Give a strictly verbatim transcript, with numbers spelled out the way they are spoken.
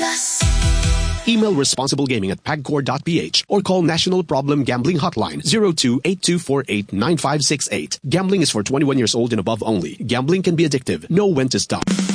Plus. Email responsiblegaming at pagcor dot p h or call National Problem Gambling Hotline zero two eight two four eight nine five six eight. Gambling is for twenty-one years old and above only. Gambling can be addictive. Know when to stop.